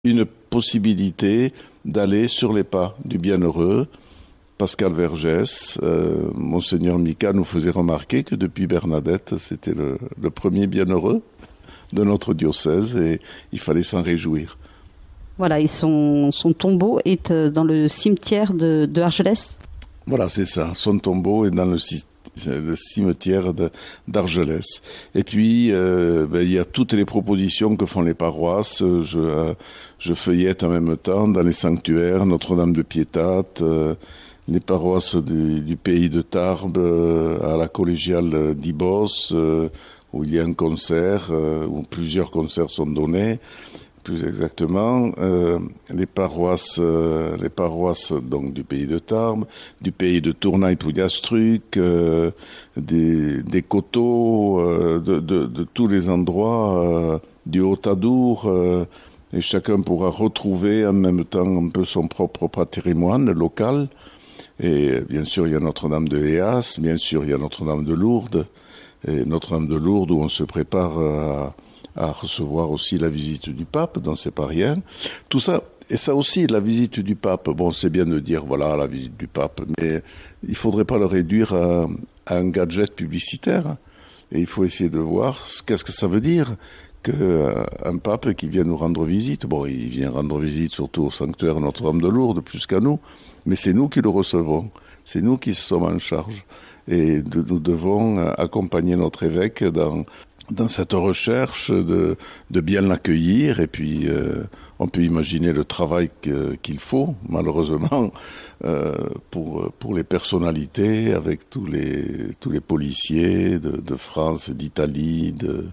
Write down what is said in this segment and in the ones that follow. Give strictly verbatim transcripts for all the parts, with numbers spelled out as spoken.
une possibilité d'aller sur les pas du bienheureux Pascal Vergès. Euh, Monseigneur Mika nous faisait remarquer que depuis Bernadette, c'était le, le premier bienheureux de notre diocèse et il fallait s'en réjouir. Voilà, et son, son tombeau est dans le cimetière de, de Argelès ? Voilà, c'est ça. Son tombeau est dans le, le cimetière de, d'Argelès. Et puis, euh, ben, il y a toutes les propositions que font les paroisses. Je, euh, je feuillette en même temps dans les sanctuaires, Notre-Dame de Piétate, euh, les paroisses du, du pays de Tarbes, euh, à la collégiale d'Ibos, euh, où il y a un concert, euh, où plusieurs concerts sont donnés. Plus exactement, euh, les paroisses, euh, les paroisses donc du pays de Tarbes, du pays de Tournai-Pouillastruc, euh, des, des coteaux, euh, de, de, de tous les endroits, euh, du Haut-Adour, euh, et chacun pourra retrouver en même temps un peu son propre patrimoine local. Et bien sûr, il y a Notre-Dame de Héas, bien sûr, il y a Notre-Dame de Lourdes, et Notre-Dame de Lourdes où on se prépare à à recevoir aussi la visite du pape, donc c'est pas rien. Tout ça, et ça aussi, la visite du pape, bon, c'est bien de dire, voilà, la visite du pape, mais il faudrait pas le réduire à, à un gadget publicitaire. Et il faut essayer de voir qu'est-ce que ça veut dire que euh, un pape qui vient nous rendre visite. Bon, il vient rendre visite surtout au sanctuaire Notre-Dame de Lourdes, plus qu'à nous, mais c'est nous qui le recevons. C'est nous qui sommes en charge. Et de, nous devons accompagner notre évêque dans dans cette recherche de, de bien l'accueillir. Et puis, euh, on peut imaginer le travail que, qu'il faut, malheureusement, euh, pour, pour les personnalités, avec tous les, tous les policiers de, de France, d'Italie, de,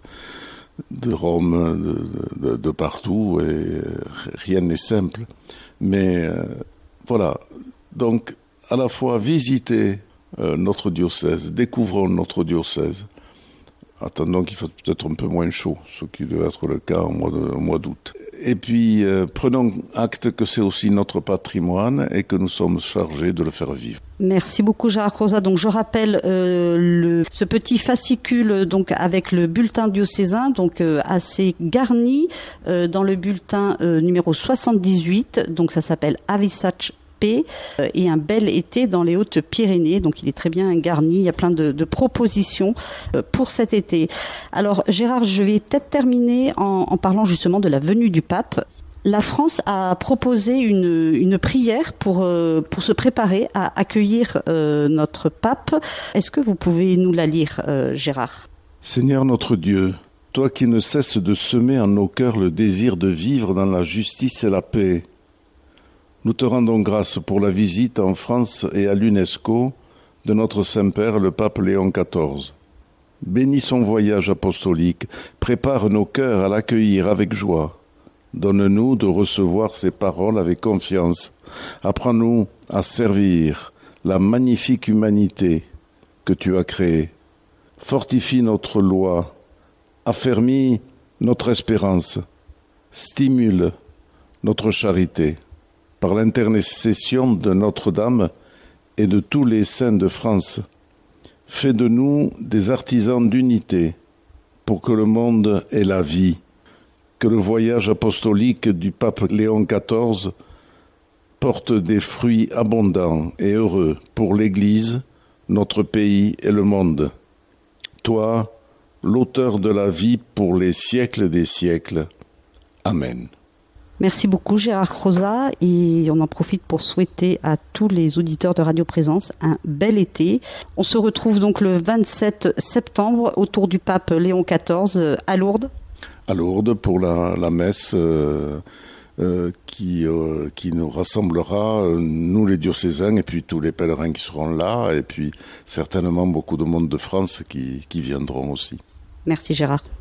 de Rome, de, de, de partout. Et rien n'est simple. Mais euh, voilà. Donc, à la fois visiter euh, notre diocèse, découvrons notre diocèse. Attendons qu'il fasse peut-être un peu moins chaud, ce qui doit être le cas au mois, de, au mois d'août. Et puis, euh, prenons acte que c'est aussi notre patrimoine et que nous sommes chargés de le faire vivre. Merci beaucoup, Gérard Crozat. Donc, je rappelle euh, le, ce petit fascicule donc avec le bulletin diocésain, donc euh, assez garni, euh, dans le bulletin euh, numéro soixante-dix-huit. Donc, ça s'appelle Avisach P et un bel été dans les Hautes-Pyrénées. Donc il est très bien garni, il y a plein de, de propositions pour cet été. Alors Gérard, je vais peut-être terminer en, en parlant justement de la venue du pape. La France a proposé une, une prière pour, pour se préparer à accueillir euh, notre pape. Est-ce que vous pouvez nous la lire, euh, Gérard ? Seigneur notre Dieu, toi qui ne cesses de semer en nos cœurs le désir de vivre dans la justice et la paix, nous te rendons grâce pour la visite en France et à l'UNESCO de notre Saint-Père, le pape Léon quatorze. Bénis son voyage apostolique, prépare nos cœurs à l'accueillir avec joie. Donne-nous de recevoir ses paroles avec confiance. Apprends-nous à servir la magnifique humanité que tu as créée. Fortifie notre loi, affermis notre espérance, stimule notre charité. Par l'intercession de Notre-Dame et de tous les saints de France, fais de nous des artisans d'unité pour que le monde ait la vie, que le voyage apostolique du pape Léon quatorze porte des fruits abondants et heureux pour l'Église, notre pays et le monde. Toi, l'auteur de la vie pour les siècles des siècles. Amen. Merci beaucoup Gérard Crozat et on en profite pour souhaiter à tous les auditeurs de Radio Présence un bel été. On se retrouve donc le vingt-sept septembre autour du pape Léon quatorze à Lourdes. À Lourdes pour la, la messe euh, euh, qui, euh, qui nous rassemblera, euh, nous les diocésains et puis tous les pèlerins qui seront là et puis certainement beaucoup de monde de France qui, qui viendront aussi. Merci Gérard.